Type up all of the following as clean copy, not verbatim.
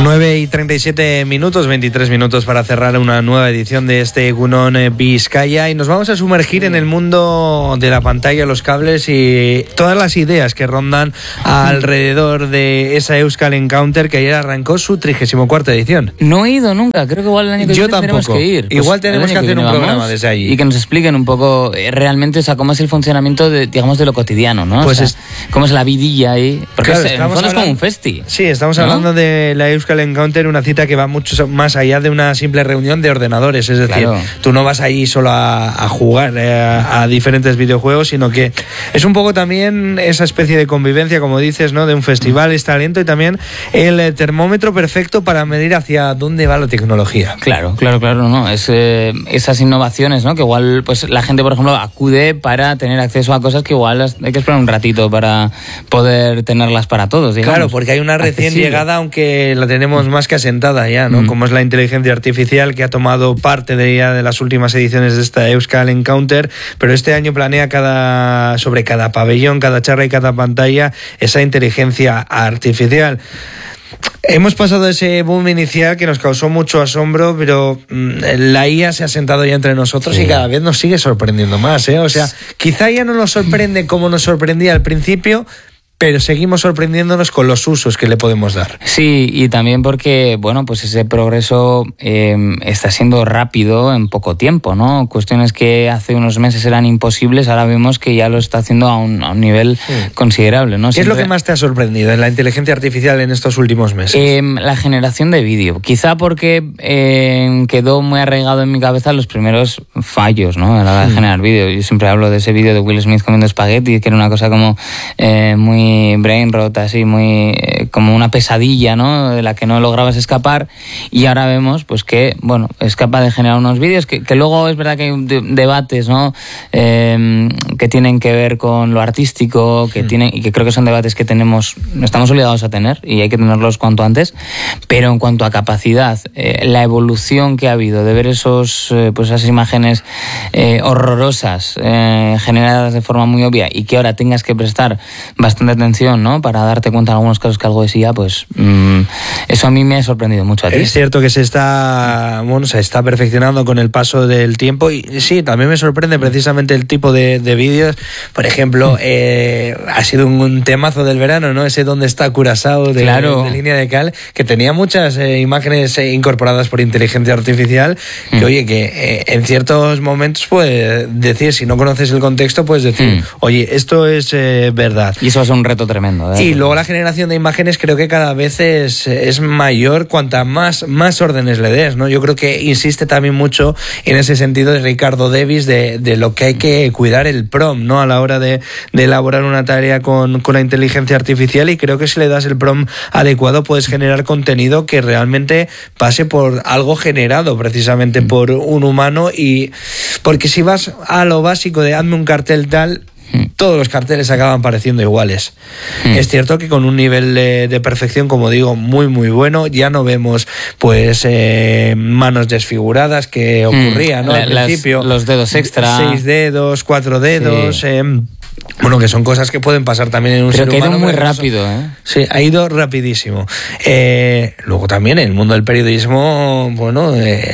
9:37, 23 minutos para cerrar una nueva edición de este Egunon Vizcaya, y nos vamos a sumergir en el mundo de la pantalla, los cables y todas las ideas que rondan alrededor de esa Euskal Encounter que ayer arrancó su 34ª edición. No he ido nunca, creo que igual el año que viene tenemos que ir. Igual tenemos que hacer un programa desde allí. Y que nos expliquen un poco realmente, o sea, cómo es el funcionamiento de, digamos, de lo cotidiano, ¿no? Pues o sea, cómo es la vidilla ahí. Porque claro, en el fondo es como un festi. Sí, estamos hablando de la Euskal Encounter, una cita que va mucho más allá de una simple reunión de ordenadores. Es decir, tú no vas ahí solo a jugar a diferentes videojuegos, sino que es un poco también esa especie de convivencia, como dices, ¿no? De un festival, es talento y también el termómetro perfecto para medir hacia dónde va la tecnología. Claro, ¿no? Es esas innovaciones, ¿no? Que igual pues la gente, por ejemplo, acude para tener acceso a cosas que igual hay que esperar un ratito para poder tenerlas para todos, digamos. Claro, porque hay una recién llegada, aunque la tenemos más que asentada ya, ¿no? Como es la inteligencia artificial, que ha tomado parte de las últimas ediciones de esta Euskal Encounter, pero este año planea sobre cada pabellón, cada charla y cada pantalla esa inteligencia artificial. Hemos pasado ese boom inicial que nos causó mucho asombro, pero la IA se ha sentado ya entre nosotros y cada vez nos sigue sorprendiendo más, ¿eh? O sea, quizá ya no nos sorprende como nos sorprendía al principio, pero seguimos sorprendiéndonos con los usos que le podemos dar. Sí, y también porque, bueno, pues ese progreso está siendo rápido en poco tiempo, ¿no? Cuestiones que hace unos meses eran imposibles, ahora vemos que ya lo está haciendo a un nivel considerable, ¿no? ¿Qué es lo que más te ha sorprendido en la inteligencia artificial en estos últimos meses? La generación de vídeo. Quizá porque quedó muy arraigado en mi cabeza los primeros fallos, ¿no? A la hora de generar vídeo. Yo siempre hablo de ese vídeo de Will Smith comiendo espagueti, que era una cosa como muy brain rot, así muy como una pesadilla, ¿no? De la que no lograbas escapar, y ahora vemos pues que, bueno, es capaz de generar unos vídeos que luego es verdad que hay debates, ¿no? Que tienen que ver con lo artístico, que tienen, y que creo que son debates que estamos obligados a tener y hay que tenerlos cuanto antes, pero en cuanto a capacidad, la evolución que ha habido de ver esas imágenes horrorosas generadas de forma muy obvia y que ahora tengas que prestar bastante atención, ¿no? Para darte cuenta en algunos casos que algo es IA, pues eso a mí me ha sorprendido mucho. ¿A ti? Es cierto que se está perfeccionando con el paso del tiempo, y sí, también me sorprende precisamente el tipo de vídeos. Por ejemplo, ha sido un temazo del verano, ¿no? Ese Donde está Curazao de Línea de Cal, que tenía muchas imágenes incorporadas por inteligencia artificial, que oye, que en ciertos momentos puedes decir, si no conoces el contexto, puedes decir, oye, esto es verdad. Y eso es un reto tremendo, ¿eh? Y luego la generación de imágenes creo que cada vez es mayor cuanta más órdenes le des, ¿no? Yo creo que insiste también mucho en ese sentido de Ricardo Davis de lo que hay que cuidar el prompt, ¿no? A la hora de elaborar una tarea con la inteligencia artificial, y creo que si le das el prompt adecuado puedes generar contenido que realmente pase por algo generado precisamente por un humano, y porque si vas a lo básico de hazme un cartel tal, todos los carteles acaban pareciendo iguales. Es cierto que con un nivel de perfección, como digo, muy muy bueno. Ya no vemos pues manos desfiguradas que ocurría, ¿no? Al principio, los dedos extra, 6 dedos, 4 dedos, bueno, que son cosas que pueden pasar también en un ser humano. Pero que ha ido muy rápido, ¿eh? Sí, ha ido rapidísimo. Luego también en el mundo del periodismo, bueno,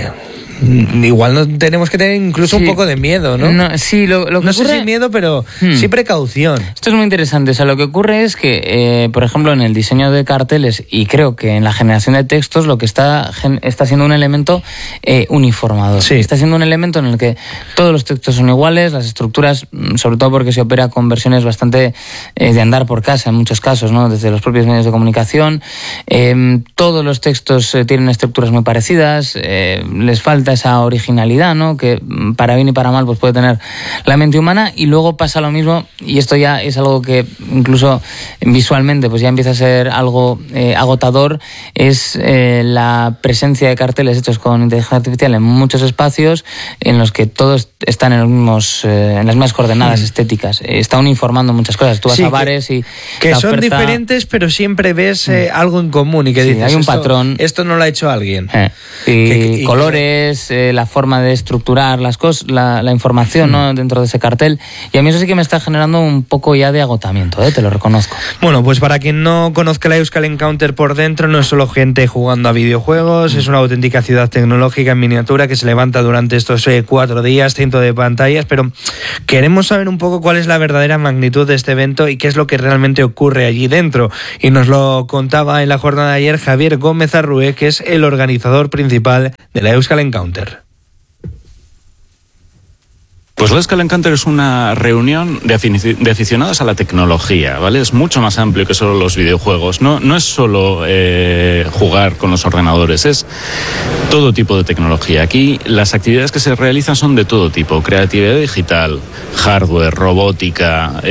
igual no tenemos que tener incluso un poco de miedo, ¿no? No, sí, lo que no ocurre... sé si miedo, pero sí precaución. Esto es muy interesante. O sea, lo que ocurre es que, por ejemplo, en el diseño de carteles y creo que en la generación de textos, lo que está siendo un elemento uniformador. Sí. Está siendo un elemento en el que todos los textos son iguales, las estructuras, sobre todo porque se opera con versiones bastante de andar por casa en muchos casos, ¿no? Desde los propios medios de comunicación. Todos los textos tienen estructuras muy parecidas, les falta esa originalidad, ¿no? Que para bien y para mal pues puede tener la mente humana, y luego pasa lo mismo, y esto ya es algo que incluso visualmente pues ya empieza a ser algo agotador, es la presencia de carteles hechos con inteligencia artificial en muchos espacios en los que todos están en las mismas coordenadas estéticas. Está uniformando muchas cosas. Tú vas a bares que son diferentes, pero siempre ves algo en común y que dices, hay un patrón. Esto no lo ha hecho alguien. Y colores, es la forma de estructurar las cosas, la información, ¿no?, dentro de ese cartel. Y a mí eso sí que me está generando un poco ya de agotamiento, te lo reconozco. Bueno, pues para quien no conozca la Euskal Encounter por dentro, no es solo gente jugando a videojuegos, es una auténtica ciudad tecnológica en miniatura que se levanta durante estos 4 días, cientos de pantallas, pero queremos saber un poco cuál es la verdadera magnitud de este evento y qué es lo que realmente ocurre allí dentro. Y nos lo contaba en la jornada de ayer Javier Gómez Arrué, que es el organizador principal de la Euskal Encounter. Pues la Euskal Encounter es una reunión de aficionados a la tecnología, ¿vale? Es mucho más amplio que solo los videojuegos. No es solo jugar con los ordenadores, es todo tipo de tecnología. Aquí las actividades que se realizan son de todo tipo: creatividad digital, hardware, robótica,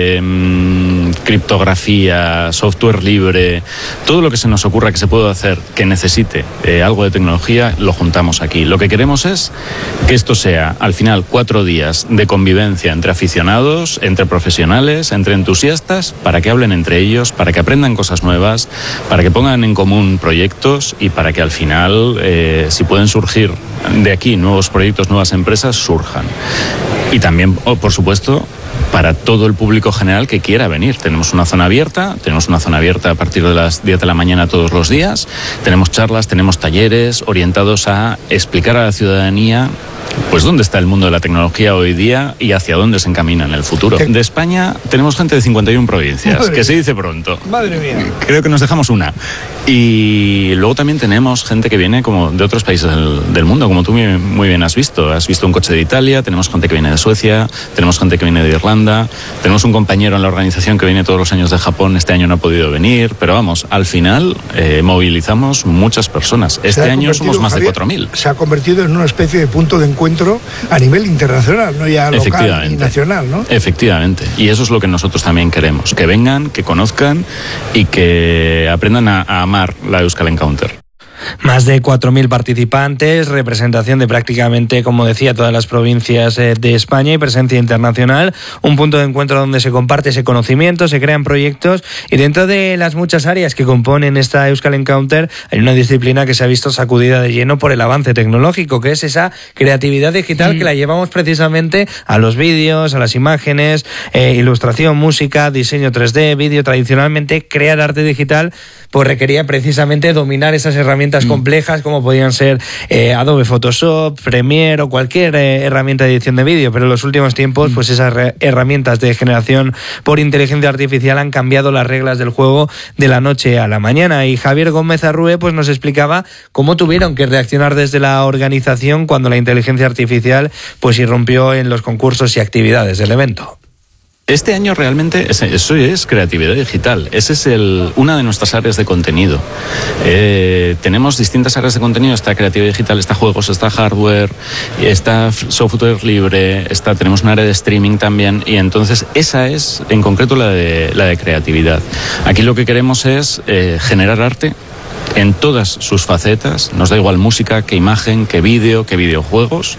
criptografía, software libre, todo lo que se nos ocurra que se pueda hacer que necesite algo de tecnología, lo juntamos aquí. Lo que queremos es que esto sea, al final, 4 días de convivencia entre aficionados, entre profesionales, entre entusiastas, para que hablen entre ellos, para que aprendan cosas nuevas, para que pongan en común proyectos y para que al final, si pueden surgir de aquí nuevos proyectos, nuevas empresas, surjan. Y también, por supuesto, para todo el público general que quiera venir. Tenemos una zona abierta a partir de las 10 de la mañana todos los días. Tenemos charlas, tenemos talleres orientados a explicar a la ciudadanía pues dónde está el mundo de la tecnología hoy día y hacia dónde se encamina en el futuro. De España tenemos gente de 51 provincias, que se dice pronto. Madre mía. Creo que nos dejamos una. Y luego también tenemos gente que viene como de otros países del mundo, como tú muy bien has visto. Has visto un coche de Italia, tenemos gente que viene de Suecia, tenemos gente que viene de Irlanda, tenemos un compañero en la organización que viene todos los años de Japón, este año no ha podido venir, pero vamos, al final movilizamos muchas personas. Este año somos más de 4.000. Se ha convertido en una especie de punto de encuentro a nivel internacional, no ya local ni nacional, ¿no? Efectivamente, y eso es lo que nosotros también queremos, que vengan, que conozcan y que aprendan a amar la Euskal Encounter. Más de 4.000 participantes, representación de prácticamente, como decía, todas las provincias de España y presencia internacional, un punto de encuentro donde se comparte ese conocimiento, se crean proyectos y dentro de las muchas áreas que componen esta Euskal Encounter hay una disciplina que se ha visto sacudida de lleno por el avance tecnológico, que es esa creatividad digital que la llevamos precisamente a los vídeos, a las imágenes, ilustración, música, diseño 3D, vídeo. Tradicionalmente crear arte digital pues requería precisamente dominar esas herramientas complejas como podían ser Adobe Photoshop, Premiere o cualquier herramienta de edición de vídeo, pero en los últimos tiempos pues esas herramientas de generación por inteligencia artificial han cambiado las reglas del juego de la noche a la mañana. Y Javier Gómez Arrué pues nos explicaba cómo tuvieron que reaccionar desde la organización cuando la inteligencia artificial pues irrumpió en los concursos y actividades del evento. Este año realmente eso es creatividad digital. Esa es una de nuestras áreas de contenido. Tenemos distintas áreas de contenido. Está creatividad digital, está juegos, está hardware, está software libre, tenemos un área de streaming también. Y entonces esa es en concreto la de creatividad. Aquí lo que queremos es generar arte en todas sus facetas, nos da igual música, que imagen, que vídeo, que videojuegos,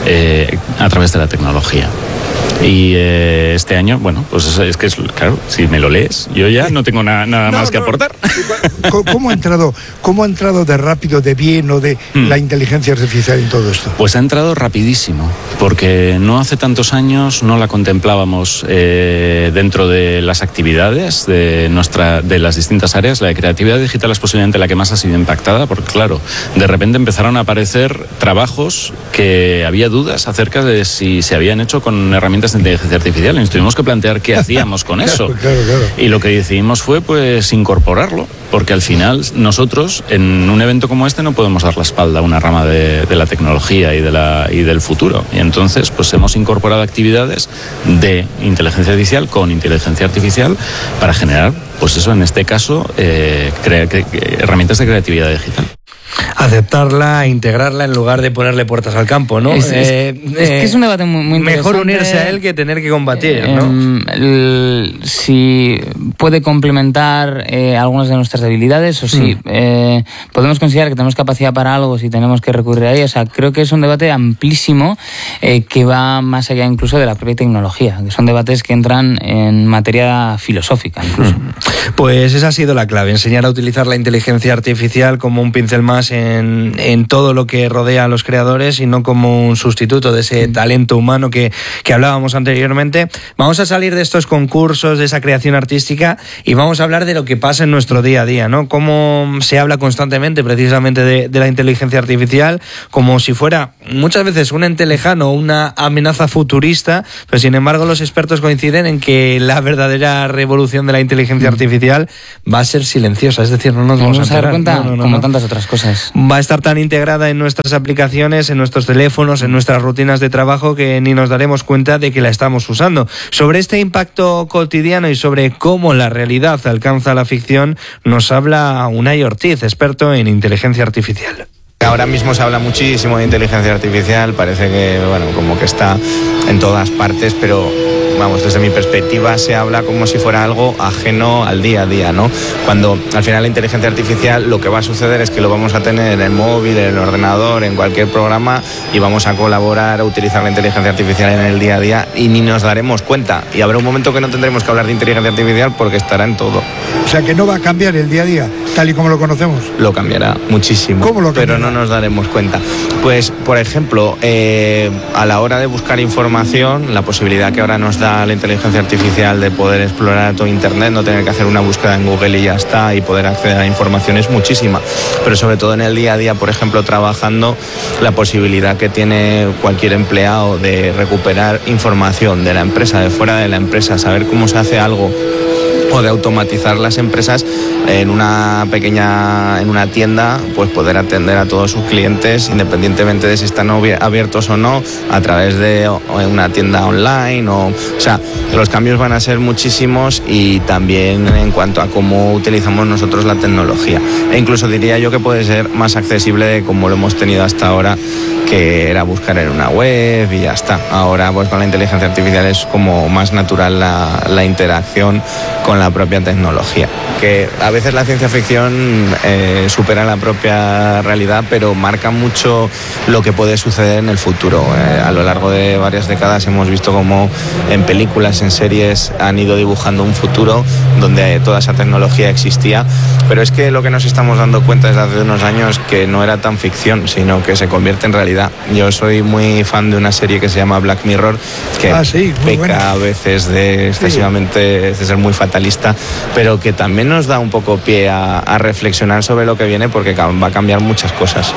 a través de la tecnología. Y este año, bueno, pues es que claro, si me lo lees, yo ya no tengo nada más que aportar. ¿Cómo ha entrado de rápido, de bien o de la inteligencia artificial en todo esto? Pues ha entrado rapidísimo, porque no hace tantos años no la contemplábamos dentro de las actividades de las distintas áreas. La de creatividad digital es posiblemente la que más ha sido impactada, porque claro, de repente empezaron a aparecer trabajos que había dudas acerca de si se habían hecho con herramientas de inteligencia artificial y nos tuvimos que plantear qué hacíamos con eso. Claro. Y lo que decidimos fue pues incorporarlo, porque al final nosotros en un evento como este no podemos dar la espalda a una rama de la tecnología y del futuro. Y entonces pues hemos incorporado actividades de inteligencia artificial con inteligencia artificial para generar, pues eso, en este caso, herramientas de creatividad digital. Aceptarla, integrarla en lugar de ponerle puertas al campo, ¿no? Es que es un debate muy interesante. Mejor unirse a él que tener que combatir, ¿no? Si puede complementar algunas de nuestras debilidades o si podemos considerar que tenemos capacidad para algo, si tenemos que recurrir a ella. O sea, creo que es un debate amplísimo que va más allá incluso de la propia tecnología, que son debates que entran en materia filosófica incluso. Pues esa ha sido la clave, enseñar a utilizar la inteligencia artificial como un pincel más en en todo lo que rodea a los creadores y no como un sustituto de ese talento humano que hablábamos anteriormente. Vamos a salir de estos concursos, de esa creación artística, y vamos a hablar de lo que pasa en nuestro día a día, ¿no? Cómo se habla constantemente precisamente de la inteligencia artificial como si fuera muchas veces un ente lejano, una amenaza futurista, pero sin embargo los expertos coinciden en que la verdadera revolución de la inteligencia artificial va a ser silenciosa, es decir, no nos vamos a dar cuenta como tantas otras cosas. Va a estar tan integrada en nuestras aplicaciones, en nuestros teléfonos, en nuestras rutinas de trabajo, que ni nos daremos cuenta de que la estamos usando. Sobre este impacto cotidiano y sobre cómo la realidad alcanza la ficción, nos habla Unai Ortiz, experto en inteligencia artificial. Ahora mismo se habla muchísimo de inteligencia artificial, parece que, bueno, como que está en todas partes, pero vamos, desde mi perspectiva se habla como si fuera algo ajeno al día a día, ¿no? Cuando al final la inteligencia artificial lo que va a suceder es que lo vamos a tener en el móvil, en el ordenador, en cualquier programa, y vamos a colaborar, a utilizar la inteligencia artificial en el día a día y ni nos daremos cuenta. Y habrá un momento que no tendremos que hablar de inteligencia artificial porque estará en todo. O sea que no va a cambiar el día a día, tal y como lo conocemos. Lo cambiará muchísimo. ¿Cómo lo cambiará? Pero no nos daremos cuenta. Pues, por ejemplo, a la hora de buscar información, la posibilidad que ahora nos da la inteligencia artificial de poder explorar todo Internet, no tener que hacer una búsqueda en Google y ya está, y poder acceder a la información es muchísima. Pero sobre todo en el día a día, por ejemplo, trabajando, la posibilidad que tiene cualquier empleado de recuperar información de la empresa, de fuera de la empresa, saber cómo se hace algo, o de automatizar las empresas en una tienda, pues poder atender a todos sus clientes independientemente de si están abiertos o no, a través de una tienda online. O sea, los cambios van a ser muchísimos, y también en cuanto a cómo utilizamos nosotros la tecnología. E incluso diría yo que puede ser más accesible de como lo hemos tenido hasta ahora, que era buscar en una web y ya está. Ahora pues con la inteligencia artificial es como más natural la interacción con la propia tecnología, que a veces la ciencia ficción supera la propia realidad, pero marca mucho lo que puede suceder en el futuro. A lo largo de varias décadas hemos visto cómo en películas, en series han ido dibujando un futuro donde toda esa tecnología existía, pero es que lo que nos estamos dando cuenta desde hace unos años que no era tan ficción, sino que se convierte en realidad. Yo soy muy fan de una serie que se llama Black Mirror, que peca buena a veces de excesivamente de ser muy fatalista, pero que también nos da un poco pie a reflexionar sobre lo que viene, porque va a cambiar muchas cosas.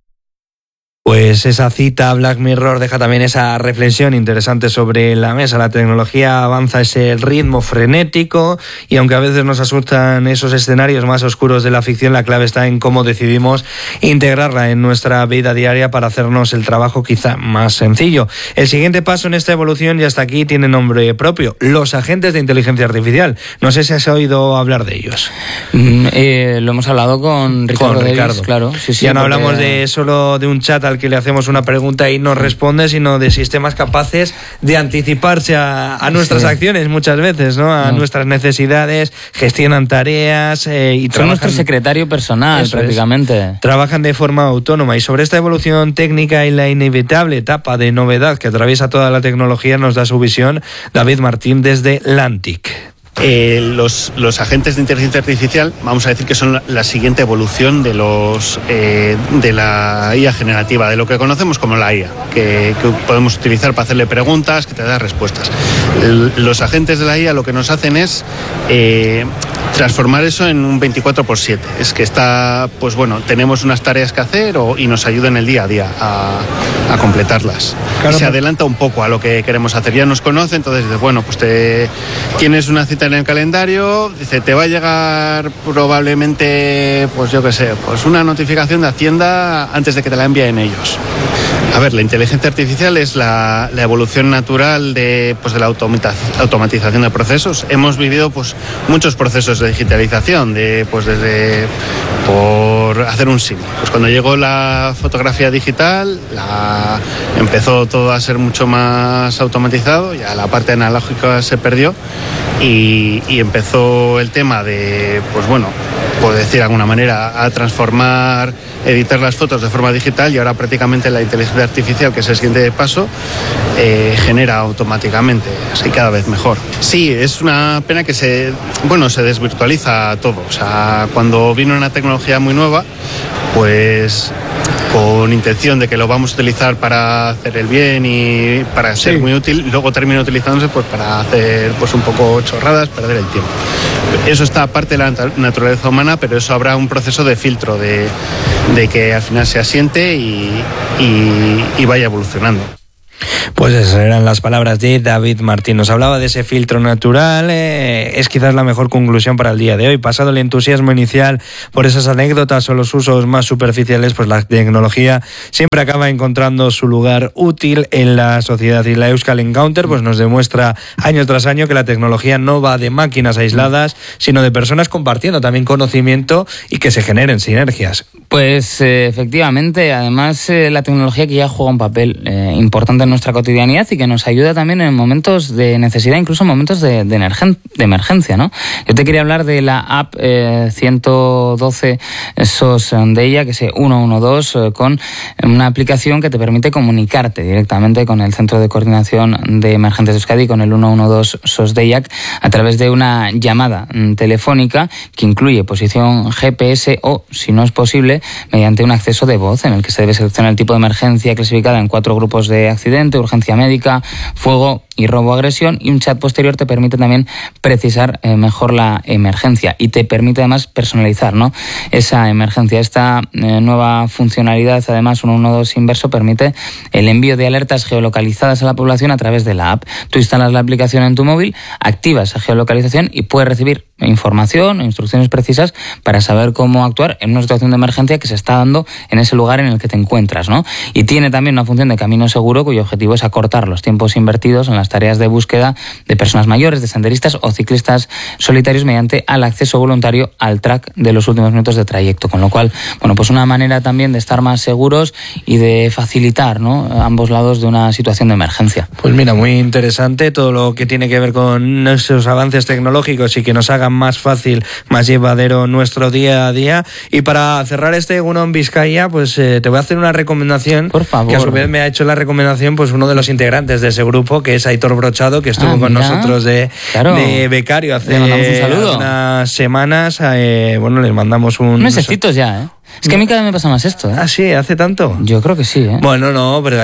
Pues esa cita Black Mirror deja también esa reflexión interesante sobre la mesa. La tecnología avanza a ese ritmo frenético, y aunque a veces nos asustan esos escenarios más oscuros de la ficción, la clave está en cómo decidimos integrarla en nuestra vida diaria para hacernos el trabajo quizá más sencillo. El siguiente paso en esta evolución, y hasta aquí, tiene nombre propio: los agentes de inteligencia artificial. No sé si has oído hablar de ellos. Lo hemos hablado con Ricardo. Davis, claro. Sí, ya no hablamos de solo de un chat al que le hacemos una pregunta y nos responde, sino de sistemas capaces de anticiparse a nuestras acciones muchas veces, ¿no? A nuestras necesidades, gestionan tareas y son nuestro secretario personal prácticamente. Trabajan de forma autónoma, y sobre esta evolución técnica y la inevitable etapa de novedad que atraviesa toda la tecnología nos da su visión David Martín desde Lantic. Los agentes de inteligencia artificial, vamos a decir que son la siguiente evolución de la IA generativa, de lo que conocemos como la IA, que podemos utilizar para hacerle preguntas, que te da respuestas. Los agentes de la IA lo que nos hacen es transformar eso en un 24/7. Es que está, pues bueno, tenemos unas tareas que hacer y nos ayuda en el día a día a completarlas. Claro, y se adelanta un poco a lo que queremos hacer. Ya nos conoce, entonces dices, bueno, pues tienes una cita en el calendario, dice, te va a llegar probablemente, pues yo qué sé, pues una notificación de Hacienda antes de que te la envíen ellos. A ver, la inteligencia artificial es la evolución natural de la automatización de procesos. Hemos vivido pues muchos procesos de digitalización, desde por hacer un símil. Pues cuando llegó la fotografía digital, empezó todo a ser mucho más automatizado, ya la parte analógica se perdió y empezó el tema de, pues bueno, por decir de alguna manera, a transformar, editar las fotos de forma digital, y ahora prácticamente la inteligencia artificial, que es el siguiente paso, genera automáticamente, así cada vez mejor. Sí, es una pena que se desvirtualiza todo. O sea, cuando vino una tecnología muy nueva, pues con intención de que lo vamos a utilizar para hacer el bien y para ser muy útil, luego termina utilizándose pues para hacer pues un poco chorradas, perder el tiempo. Eso está aparte de la naturaleza humana, pero eso habrá un proceso de filtro, de que al final se asiente y vaya evolucionando. Pues esas eran las palabras de David Martín. Nos hablaba de ese filtro natural. Es quizás la mejor conclusión para el día de hoy. Pasado el entusiasmo inicial por esas anécdotas o los usos más superficiales, pues la tecnología siempre acaba encontrando su lugar útil en la sociedad. Y la Euskal Encounter pues nos demuestra año tras año que la tecnología no va de máquinas aisladas, sino de personas compartiendo también conocimiento y que se generen sinergias. Pues efectivamente, además la tecnología que ya juega un papel importante en nuestra cotidianidad y que nos ayuda también en momentos de necesidad, incluso en momentos de emergencia, ¿no? Yo te quería hablar de la app 112 SOS de ella, que es 112, con una aplicación que te permite comunicarte directamente con el Centro de Coordinación de Emergencias de Euskadi, con el 112 SOS DEIAC, a través de una llamada telefónica que incluye posición GPS o, si no es posible, mediante un acceso de voz en el que se debe seleccionar el tipo de emergencia clasificada en 4 grupos de accidente, urgencia médica, fuego y robo-agresión, y un chat posterior te permite también precisar mejor la emergencia y te permite además personalizar, ¿no?, esa emergencia. Esta nueva funcionalidad, además, 112 Inverso, permite el envío de alertas geolocalizadas a la población a través de la app. Tú instalas la aplicación en tu móvil, activas esa geolocalización y puedes recibir información e instrucciones precisas para saber cómo actuar en una situación de emergencia que se está dando en ese lugar en el que te encuentras, ¿no? Y tiene también una función de camino seguro, cuyo objetivo es acortar los tiempos invertidos en las tareas de búsqueda de personas mayores, de senderistas o ciclistas solitarios mediante el acceso voluntario al track de los últimos minutos de trayecto. Con lo cual, bueno, pues una manera también de estar más seguros y de facilitar, ¿no?, ambos lados de una situación de emergencia. Pues mira, muy interesante todo lo que tiene que ver con esos avances tecnológicos y que nos hagan más fácil, más llevadero nuestro día a día. Y para cerrar este Egunon Vizcaya, pues te voy a hacer una recomendación. Por favor. Que a su vez me ha hecho la recomendación pues uno de los integrantes de ese grupo, que es Aitor Brochado, que estuvo con nosotros de becario hace unas semanas. Bueno, les mandamos mesecitos ya, ¿eh? Es que a mí cada vez me pasa más esto, ¿eh? Ah, sí, ¿hace tanto? Yo creo que sí, ¿eh? Bueno, no, pero...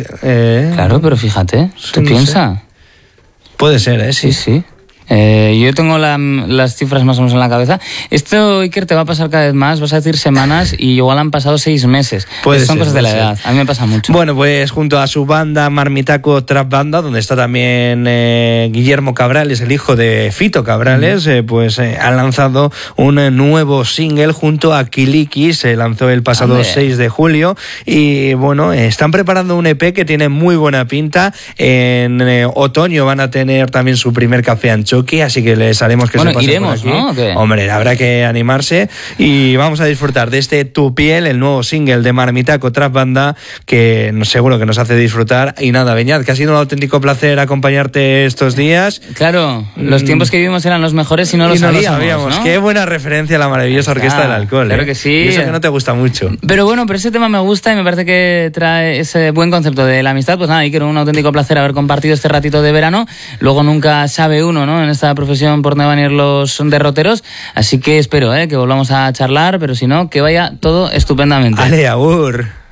Claro, pero fíjate, tú piensa. Puede ser, ¿eh? Sí. Yo tengo las cifras más o menos en la cabeza. Esto, Iker, te va a pasar cada vez más. Vas a decir semanas y igual han pasado 6 meses. Son cosas de la edad. A mí me pasa mucho. Bueno, pues junto a su banda Marmitaco Trap Banda, donde está también Guillermo Cabrales, el hijo de Fito Cabrales, pues han lanzado un nuevo single junto a Kiliki. Se lanzó el pasado 6 de julio. Y bueno, están preparando un EP que tiene muy buena pinta. En otoño van a tener también su primer café Anchoqui, así que les haremos que se pasen iremos, por aquí. ¿no? ¿Qué? Hombre, habrá que animarse y vamos a disfrutar de este Tu Piel, el nuevo single de Marmitaco Trap Banda, que seguro que nos hace disfrutar. Y nada, Beñat, que ha sido un auténtico placer acompañarte estos días. Claro, los tiempos que vivimos eran los mejores y no lo sabíamos, ¿no? Qué buena referencia a la maravillosa Orquesta del Alcohol. Claro que sí. Y eso que no te gusta mucho. Pero bueno, ese tema me gusta y me parece que trae ese buen concepto de la amistad. Pues nada, Iker, un auténtico placer haber compartido este ratito de verano. Luego nunca sabe uno, ¿no?, en esta profesión por dónde van a ir los derroteros. Así que espero que volvamos a charlar, pero si no, que vaya todo estupendamente. Ale, agur.